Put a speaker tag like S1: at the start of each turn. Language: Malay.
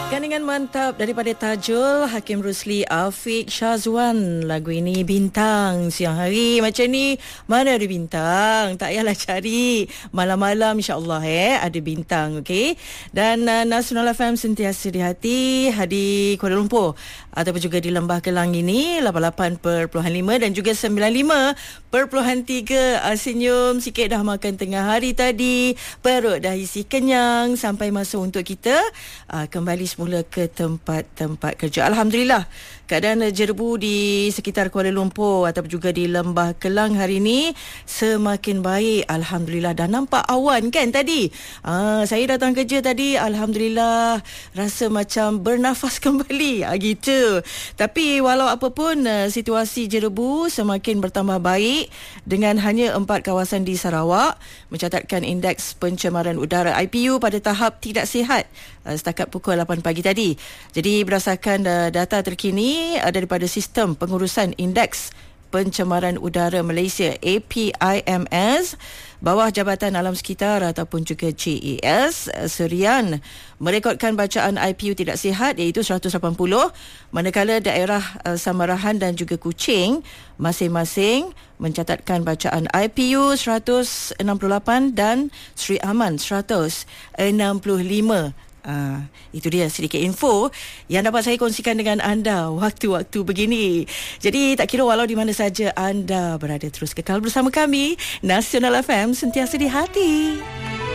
S1: Gandingan mantap daripada Tajul, Hakim Rusli, Afiq Syazwan. Lagu ini Bintang. Siang hari macam ni mana ada bintang, tak payahlah cari. Malam-malam insya-Allah ada bintang, okey. Dan Nasional FM sentiasa di hati, di Kuala Lumpur ataupun juga di Lembah Kelang ini 88.5 dan juga 95.3. Senyum sikit dah makan tengah hari tadi, perut dah isi kenyang, sampai masa untuk kita kembali semula ke tempat-tempat kerja. Alhamdulillah, keadaan jerebu di sekitar Kuala Lumpur ataupun juga di Lembah Kelang hari ini semakin baik. Alhamdulillah, dah nampak awan kan tadi. Saya datang kerja tadi, Alhamdulillah, rasa macam bernafas kembali. Gitu. Tapi walau apa pun, situasi jerebu semakin bertambah baik dengan hanya 4 kawasan di Sarawak mencatatkan indeks pencemaran udara IPU pada tahap tidak sihat setakat pukul 8 pagi tadi. Jadi berdasarkan data terkini daripada Sistem Pengurusan Indeks Pencemaran Udara Malaysia APIMS, Bawah Jabatan Alam Sekitar ataupun juga JAS, Serian merekodkan bacaan IPU tidak sihat iaitu 180, manakala daerah Samarahan dan juga Kuching masing-masing mencatatkan bacaan IPU 168 dan Sri Aman 165. Itu dia sedikit info yang dapat saya kongsikan dengan anda waktu-waktu begini. Jadi tak kira walau di mana saja anda berada, terus kekal bersama kami. Nasional FM sentiasa di hati.